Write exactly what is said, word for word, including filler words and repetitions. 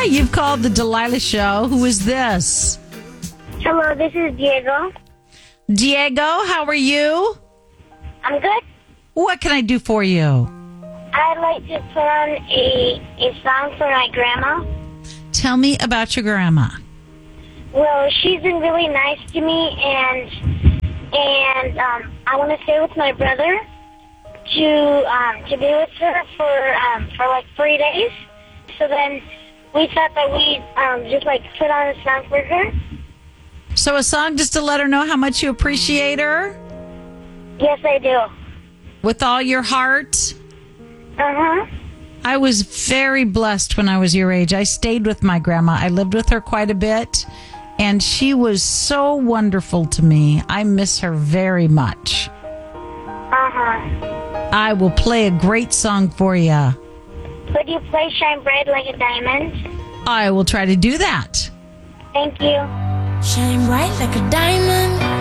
you've called the Delilah Show. Who is this? Hello, this is Diego. Diego, how are you? I'm good. What can I do for you? I'd like to put on a, a song for my grandma. Tell me about your grandma. Well, she's been really nice to me, and and um, I want to stay with my brother to um, to be with her for um, for like three days. So then we thought that we'd um, just like put on a song for her. So a song just to let her know how much you appreciate her? Yes, I do. With all your heart? Uh-huh. I was very blessed when I was your age. I stayed with my grandma. I lived with her quite a bit, and she was so wonderful to me. I miss her very much. Uh-huh. I will play a great song for you. Could you play Shine Bright Like a Diamond? I will try to do that. Thank you. Shine bright like a diamond.